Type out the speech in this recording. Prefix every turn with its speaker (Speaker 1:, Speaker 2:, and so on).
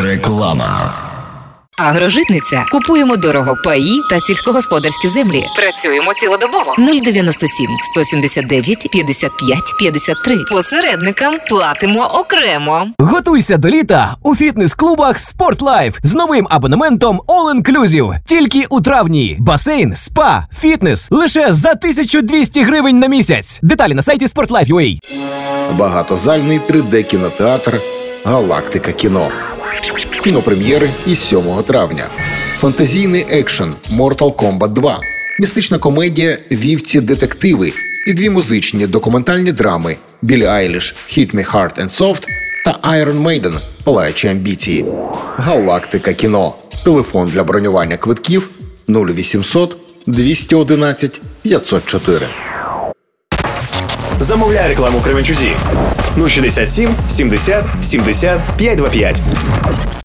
Speaker 1: Реклама.
Speaker 2: Агрожитниця. Купуємо дорого паї та сільськогосподарські землі. Працюємо цілодобово. 097 179 55 53. Посередникам платимо окремо.
Speaker 3: Готуйся до літа у фітнес-клубах SportLife з новим абонементом All Inclusive. Тільки у травні. Басейн, спа, фітнес. Лише за 1200 гривень на місяць. Деталі на сайті SportLife.ua.
Speaker 4: Багатозальний 3D-кінотеатр «Галактика кіно». Кінопрем'єри із 7 травня. Фантазійний екшен Mortal Kombat 2. Містична комедія «Вівці-детективи» і 2 музичні документальні драми Біллі Айліш «Hit Me Hard and Soft» та Iron Maiden «Палаючі амбіції». «Галактика кіно». Телефон для бронювання квитків 0800 211 504.
Speaker 5: Замовляй рекламу в Кременчузі. 067 70 70 525.